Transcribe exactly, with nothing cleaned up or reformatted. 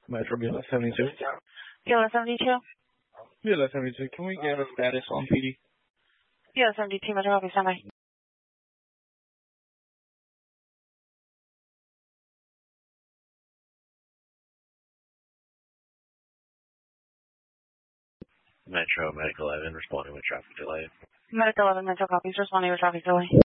Metro B L S seventy-two. B L S seventy-two? B L S seventy-two. Can we get a status on P D? B L S seventy-two, Metro copy, standby. Metro, Medic eleven, responding with traffic delay. Medic eleven, Metro copies, responding with traffic delay.